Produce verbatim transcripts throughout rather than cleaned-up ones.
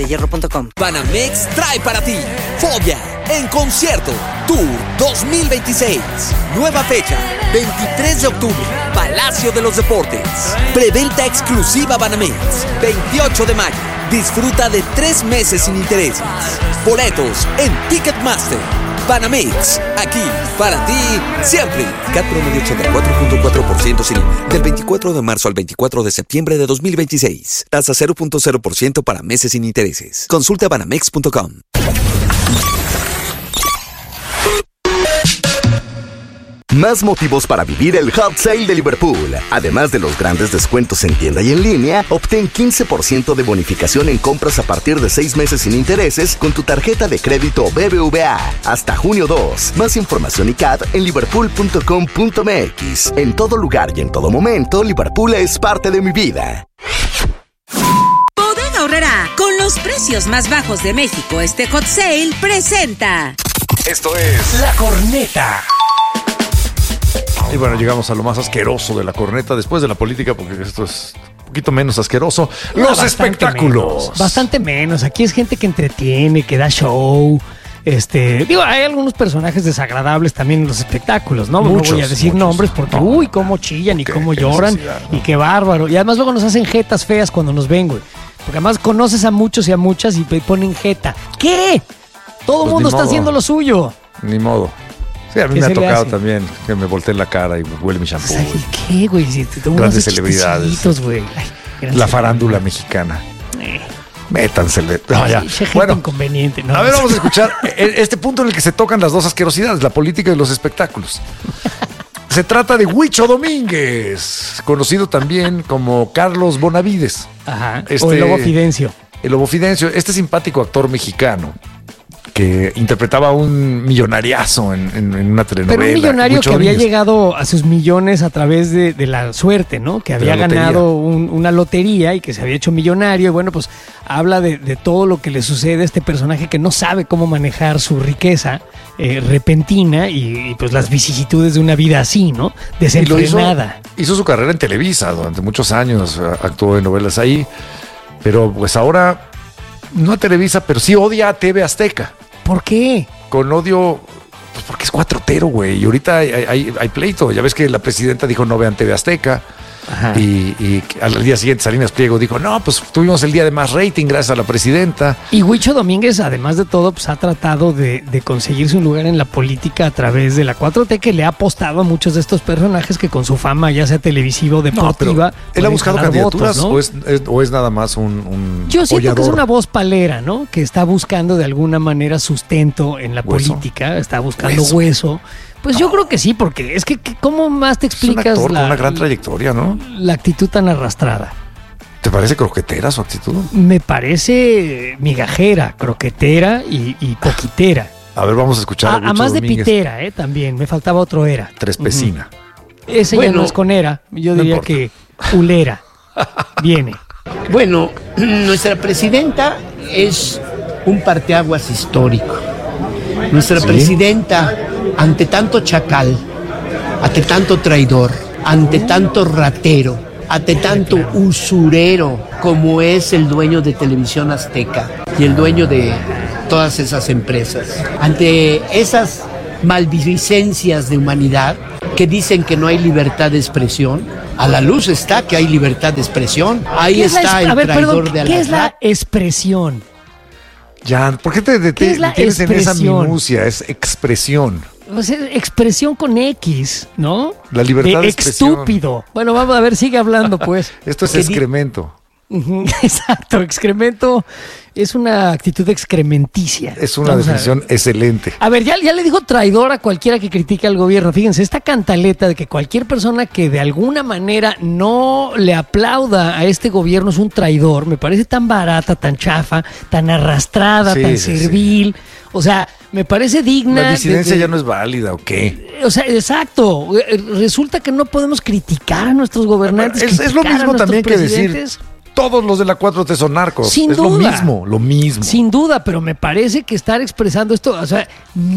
de hierro punto com. Banamex trae para ti Fobia en concierto Tour dos mil veintiséis. Nueva fecha, veintitrés de octubre, Palacio de los Deportes. Preventa exclusiva Banamex, veintiocho de mayo. Disfruta de tres meses sin intereses. Boletos en Ticketmaster. Banamex, aquí, para ti, siempre. C A T promedio ochenta y cuatro punto cuatro por ciento sin I V A. Del veinticuatro de marzo al veinticuatro de septiembre de dos mil veintiséis. Tasa cero punto cero por ciento para meses sin intereses. Consulta banamex punto com. Más motivos para vivir el Hot Sale de Liverpool. Además de los grandes descuentos en tienda y en línea, obtén quince por ciento de bonificación en compras a partir de seis meses sin intereses con tu tarjeta de crédito B B V A. Hasta junio dos. Más información y C A D en liverpool punto com punto m x. En todo lugar y en todo momento, Liverpool es parte de mi vida. Bodega Aurrerá, con los precios más bajos de México, este Hot Sale presenta. Esto es La Corneta. Y bueno, llegamos a lo más asqueroso de la corneta después de la política, porque esto es un poquito menos asqueroso. No, los espectáculos. Menos, bastante menos. Aquí es gente que entretiene, que da show. Este, digo, hay algunos personajes desagradables también en los espectáculos, ¿no? Muchos, no voy a decir muchos. nombres porque, no. uy, cómo chillan y qué, cómo qué lloran no. y qué bárbaro. Y además luego nos hacen jetas feas cuando nos ven, güey. Porque además conoces a muchos y a muchas y ponen jeta. ¿Qué? Todo el pues mundo está modo. haciendo lo suyo. Ni modo. Sí, a mí me ha tocado hace? también que me volteen la cara y huele mi shampoo. ¿Sabes qué, güey? Si te grandes celebridades. Güey. Ay, la farándula mexicana. Eh. Métansele. No, ya. Gente bueno, inconveniente. No, a ver, vamos a escuchar este punto en el que se tocan las dos asquerosidades, la política y los espectáculos. Se trata de Huicho Domínguez, conocido también como Carlos Bonavides. Ajá. Este, o el Lobo Fidencio. El Lobo Fidencio, este simpático actor mexicano que interpretaba a un millonariazo en, en, en una telenovela. Pero un millonario que había llegado a sus millones a través de, de la suerte, ¿no? Que había ganado un, una lotería y que se había hecho millonario. Y bueno, pues habla de, de todo lo que le sucede a este personaje que no sabe cómo manejar su riqueza eh, repentina y, y pues las vicisitudes de una vida así, ¿no? Desenfrenada. Hizo, hizo su carrera en Televisa durante muchos años, actuó en novelas ahí, pero pues ahora no a Televisa, pero sí odia a T V Azteca. ¿Por qué? Con odio, pues porque es cuatrotero, güey. Y ahorita hay, hay, hay pleito. Ya ves que la presidenta dijo no vean T V Azteca. Ajá. Y, y al día siguiente Salinas Pliego dijo, no, pues tuvimos el día de más rating gracias a la presidenta. Y Huicho Domínguez, además de todo, pues ha tratado de, de conseguirse un lugar en la política a través de la cuatro T, que le ha apostado a muchos de estos personajes que con su fama, ya sea televisiva o deportiva, no, él ha buscado candidaturas, votos, ¿no? o, es, es, o es nada más un, un Yo siento hollador. Que es una voz palera, ¿no? Que está buscando de alguna manera sustento en la hueso. política, está buscando hueso. hueso. Pues no. Yo creo que sí, porque es que ¿cómo más te explicas es un actor la, con una gran trayectoria, ¿no? La actitud tan arrastrada? ¿Te parece croquetera su actitud? Me parece migajera, croquetera y, y poquitera. A ver, vamos a escuchar a, a, a más Domínguez. De pitera, eh, también. Me faltaba otro era. Trespecina. Uh-huh. Ese bueno, ya no es con era. Yo diría no que ulera. Viene. Bueno, nuestra presidenta es un parteaguas histórico. Nuestra ¿Sí? presidenta, ante tanto chacal, ante tanto traidor, ante tanto ratero, ante tanto usurero como es el dueño de Televisión Azteca y el dueño de todas esas empresas, ante esas maldicencias de humanidad que dicen que no hay libertad de expresión, a la luz está que hay libertad de expresión. Ahí está el ver, traidor perdón, de Al-Azhar. ¿Qué es la expresión? Ya, ¿por qué te detienes en esa minucia? Es expresión. O sea, expresión con X, ¿no? La libertad de, de expresión. Estúpido. Bueno, vamos a ver, sigue hablando, pues. Esto es excremento. Exacto, excremento es una actitud excrementicia. Es una Vamos definición a excelente. A ver, ya, ya le dijo traidor a cualquiera que critique al gobierno. Fíjense, esta cantaleta de que cualquier persona que de alguna manera no le aplauda a este gobierno es un traidor, me parece tan barata, tan chafa, tan arrastrada, sí, tan sí, servil. Sí. O sea, me parece digna. La disidencia de, de, ya no es válida, ¿o qué? O sea, exacto. Resulta que no podemos criticar a nuestros gobernantes. Es, es lo mismo también que decir todos los de la cuatro T son narcos. Sin es duda. lo mismo, lo mismo. Sin duda, pero me parece que estar expresando esto, o sea,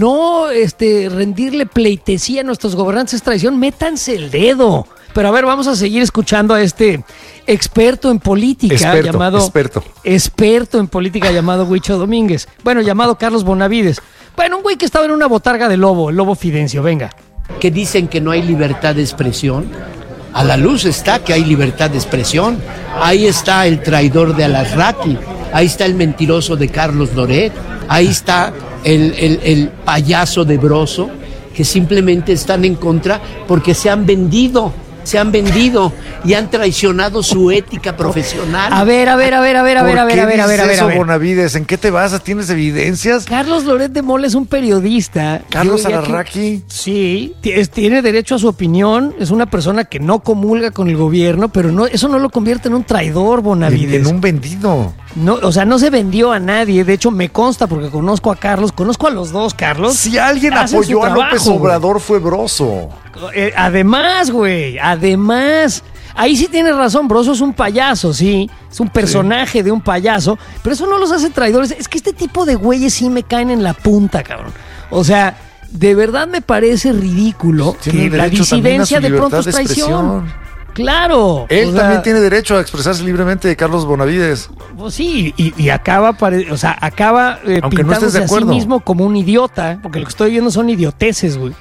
no este, rendirle pleitesía a nuestros gobernantes es traición, métanse el dedo. Pero a ver, vamos a seguir escuchando a este experto en política experto, llamado... Experto. Experto en política llamado Huicho Domínguez. Bueno, llamado Carlos Bonavides. Bueno, un güey que estaba en una botarga de lobo, el lobo Fidencio, venga. Que dicen que no hay libertad de expresión. A la luz está que hay libertad de expresión. Ahí está el traidor de Alarraqui, ahí está el mentiroso de Carlos Loret, ahí está el, el, el payaso de Broso, que simplemente están en contra porque se han vendido. Se han vendido y han traicionado su ética profesional. A ver, a ver, a ver, a ver, a ver, a ver, a ver, a ver, a ver. eso, Bonavides? ¿En qué te basas? ¿Tienes evidencias? Carlos Loret de Mola es un periodista. Carlos Yo diría que- Alarraqui. Sí, t- tiene derecho a su opinión. Es una persona que no comulga con el gobierno, pero no, eso no lo convierte en un traidor, En, Bonavides. en un vendido. No, o sea, no se vendió a nadie. De hecho, me consta porque conozco a Carlos, conozco a los dos, Carlos. Si alguien Hacen su apoyó a López trabajo, Obrador fue Broso. Eh, además, güey, además, ahí sí tienes razón, Broso es un payaso, sí, es un personaje de un payaso, pero eso no los hace traidores. Es que este tipo de güeyes sí me caen en la punta, cabrón. O sea, de verdad me parece ridículo Tiene que la derecho también a su disidencia de pronto es libertad de traición. expresión. Claro. Él o sea, también tiene derecho a expresarse libremente, Carlos Bonavides. Pues sí, y, y acaba, pare- o sea, acaba eh, Aunque no estés pintándose de a sí acuerdo. mismo como un idiota, porque lo que estoy viendo son idioteces, güey.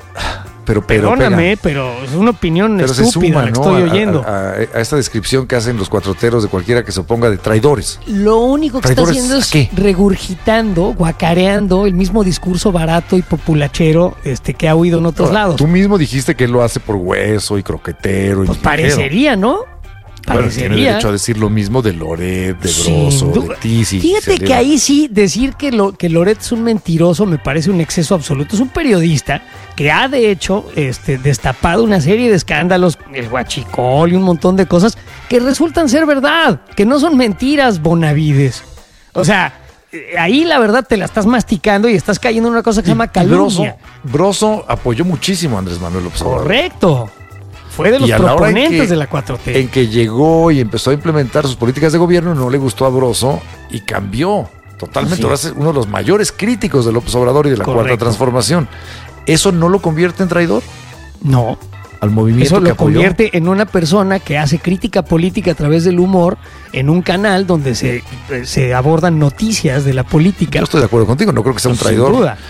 Pero, pero Perdóname, pega. pero es una opinión Pero se estúpida suma, la que ¿no? estoy a, oyendo. a- a- a esta descripción que hacen los cuatroteros de cualquiera que se oponga de traidores. Lo único que está ¿Traidores haciendo a es qué? regurgitando, guacareando el mismo discurso barato y populachero este, que ha oído en otros Ahora, lados. Tú mismo dijiste que él lo hace por hueso y croquetero. Y Pues ligero. parecería, ¿no? Bueno, tiene Parecería. derecho a decir lo mismo de Loret, de Sin Broso, duda. de Tizi. Fíjate que ahí sí, decir que, lo, que Loret es un mentiroso me parece un exceso absoluto. Es un periodista que ha de hecho este, destapado una serie de escándalos, el huachicol y un montón de cosas que resultan ser verdad, que no son mentiras, Bonavides. O sea, eh, ahí la verdad te la estás masticando y estás cayendo en una cosa que se llama Broso, calumnia. Broso apoyó muchísimo a Andrés Manuel López Obrador. Correcto. Fue de los Y a la hora en proponentes que- de la cuatro T. En que llegó y empezó a implementar sus políticas de gobierno, no le gustó a Broso y cambió totalmente. Así Ahora es. es uno de los mayores críticos de López Obrador y de la Correcto. Cuarta Transformación. ¿Eso no lo convierte en traidor No. al movimiento Eso que lo apoyó? convierte en una persona que hace crítica política a través del humor en un canal donde se, se abordan noticias de la política. Yo estoy de acuerdo contigo, no creo que sea un traidor. Sin duda.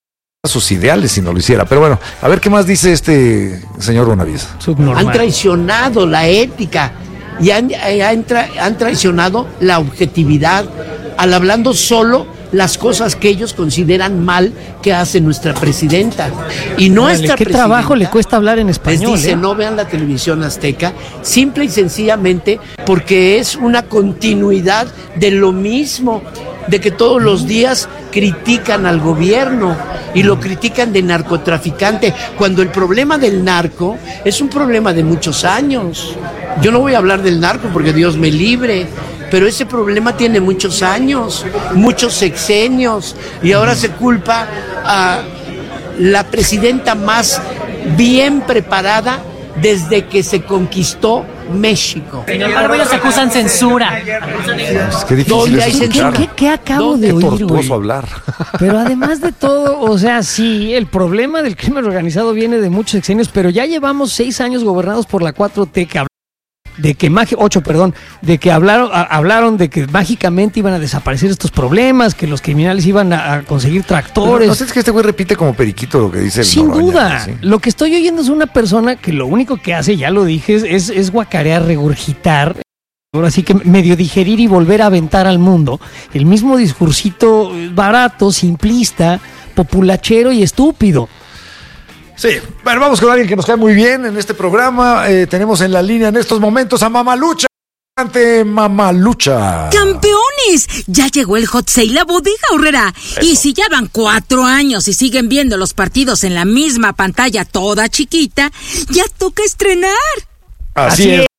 A sus ideales si no lo hiciera. Pero bueno, a ver qué más dice este señor Bonavides. Subnormal. Han traicionado la ética y han, eh, han tra- han traicionado la objetividad al hablando solo las cosas que ellos consideran mal que hace nuestra presidenta. Y nuestra Órale, ¿qué presidenta trabajo le cuesta hablar en les español? dice eh? no vean la televisión azteca, simple y sencillamente porque es una continuidad de lo mismo, de que todos los días critican al gobierno y lo critican de narcotraficante, cuando el problema del narco es un problema de muchos años. Yo no voy a hablar del narco porque Dios me libre, pero ese problema tiene muchos años, muchos sexenios, y ahora se culpa a la presidenta más bien preparada desde que se conquistó México. Sin embargo, ellos acusan censura. Es que difícil ¿Dónde es hay ¿Qué, escuchar. qué- qué acabo ¿Dónde? de Qué oír, tortuoso güey? hablar. Pero además de todo, o sea, sí, el problema del crimen organizado viene de muchos sexenios, pero ya llevamos seis años gobernados por la cuatro T que hablaron de que magi- ocho, perdón, de que hablaron, a- hablaron de que mágicamente iban a desaparecer estos problemas, que los criminales iban a, a conseguir tractores. No sé, es que este güey repite como periquito lo que dice el Sin Noroña, duda. ¿sí? Lo que estoy oyendo es una persona que lo único que hace, ya lo dije, es, es, es guacarear, regurgitar. Ahora sí que medio digerir y volver a aventar al mundo el mismo discursito barato, simplista, populachero y estúpido. Sí, bueno, vamos con alguien que nos cae muy bien en este programa. Eh, tenemos en la línea en estos momentos a Mamalucha. Ante Mamalucha. ¡Campeones! Ya llegó el Hot Sale a Bodega Aurrera. Y si ya van cuatro años y siguen viendo los partidos en la misma pantalla toda chiquita, ya toca estrenar. Así, Así es.